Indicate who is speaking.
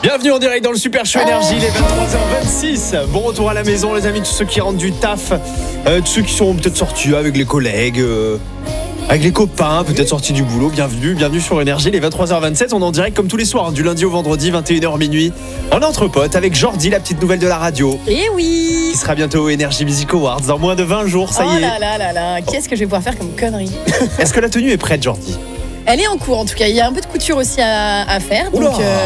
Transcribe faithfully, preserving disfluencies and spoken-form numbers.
Speaker 1: Bienvenue en direct dans le Super Show Énergie, il est vingt-trois heures vingt-six. Bon retour à la maison les amis, tous ceux qui rentrent du taf, euh, tous ceux qui sont peut-être sortis avec les collègues, euh, avec les copains, peut-être sortis du boulot. Bienvenue, bienvenue sur Énergie, il est vingt-trois heures vingt-sept. On est en direct comme tous les soirs, hein, du lundi au vendredi, vingt et une heures minuit. On est entre potes avec Jordi, la petite nouvelle de la radio.
Speaker 2: Et oui.
Speaker 1: Qui sera bientôt au Energy Music Awards dans moins de vingt jours, ça
Speaker 2: oh
Speaker 1: y est.
Speaker 2: là là là là, qu'est-ce que je vais pouvoir faire comme connerie.
Speaker 1: Est-ce que la tenue est prête, Jordi?
Speaker 2: Elle est en cours en tout cas, il y a un peu de couture aussi à, à faire. Donc, euh,